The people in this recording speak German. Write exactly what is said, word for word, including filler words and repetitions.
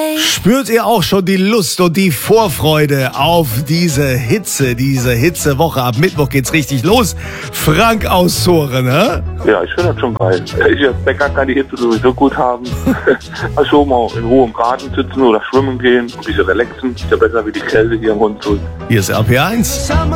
Spürt ihr auch schon die Lust und die Vorfreude auf diese Hitze, diese Hitzewoche? Ab Mittwoch geht's richtig los. Frank aus Zoren, ne? Ja, ich finde das schon geil. Ich als Bäcker kann die Hitze sowieso gut haben. Also mal in Ruhe im Garten sitzen oder schwimmen gehen, ein bisschen relaxen. Ist ja besser wie die Kälte hier im Hund. Hier ist R P eins.